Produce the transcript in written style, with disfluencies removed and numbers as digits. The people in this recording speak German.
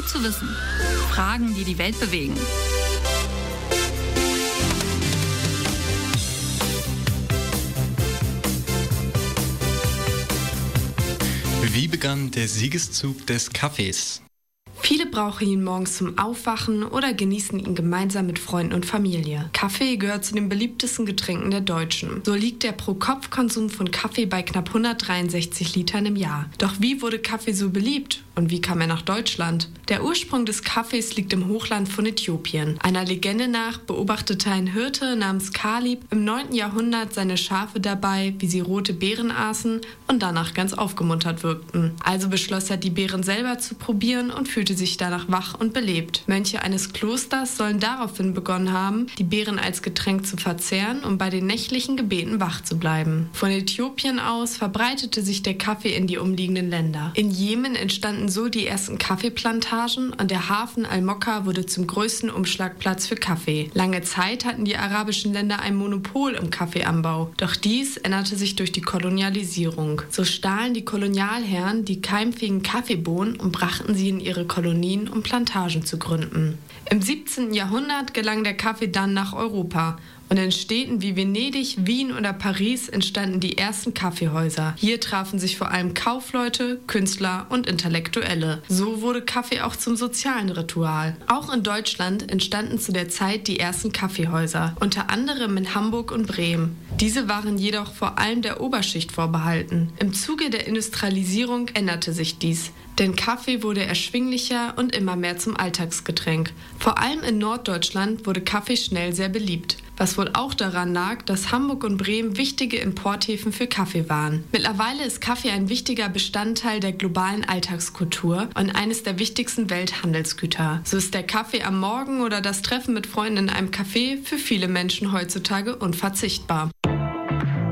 zu wissen. Fragen, die die Welt bewegen. Wie begann der Siegeszug des Kaffees? Viele brauchen ihn morgens zum Aufwachen oder genießen ihn gemeinsam mit Freunden und Familie. Kaffee gehört zu den beliebtesten Getränken der Deutschen. So liegt der Pro-Kopf-Konsum von Kaffee bei knapp 163 Litern im Jahr. Doch wie wurde Kaffee so beliebt? Und wie kam er nach Deutschland? Der Ursprung des Kaffees liegt im Hochland von Äthiopien. Einer Legende nach beobachtete ein Hirte namens Kalib im 9. Jahrhundert seine Schafe dabei, wie sie rote Beeren aßen und danach ganz aufgemuntert wirkten. Also beschloss er, die Beeren selber zu probieren und fühlte sich danach wach und belebt. Mönche eines Klosters sollen daraufhin begonnen haben, die Beeren als Getränk zu verzehren, um bei den nächtlichen Gebeten wach zu bleiben. Von Äthiopien aus verbreitete sich der Kaffee in die umliegenden Länder. In Jemen entstanden so die ersten Kaffeeplantagen und der Hafen Al-Mokka wurde zum größten Umschlagplatz für Kaffee. Lange Zeit hatten die arabischen Länder ein Monopol im Kaffeeanbau. Doch dies änderte sich durch die Kolonialisierung. So stahlen die Kolonialherren die keimfähigen Kaffeebohnen und brachten sie in ihre Kolonien, um Plantagen zu gründen. Im 17. Jahrhundert gelang der Kaffee dann nach Europa. Und in Städten wie Venedig, Wien oder Paris entstanden die ersten Kaffeehäuser. Hier trafen sich vor allem Kaufleute, Künstler und Intellektuelle. So wurde Kaffee auch zum sozialen Ritual. Auch in Deutschland entstanden zu der Zeit die ersten Kaffeehäuser, unter anderem in Hamburg und Bremen. Diese waren jedoch vor allem der Oberschicht vorbehalten. Im Zuge der Industrialisierung änderte sich dies, denn Kaffee wurde erschwinglicher und immer mehr zum Alltagsgetränk. Vor allem in Norddeutschland wurde Kaffee schnell sehr beliebt, was wohl auch daran lag, dass Hamburg und Bremen wichtige Importhäfen für Kaffee waren. Mittlerweile ist Kaffee ein wichtiger Bestandteil der globalen Alltagskultur und eines der wichtigsten Welthandelsgüter. So ist der Kaffee am Morgen oder das Treffen mit Freunden in einem Café für viele Menschen heutzutage unverzichtbar.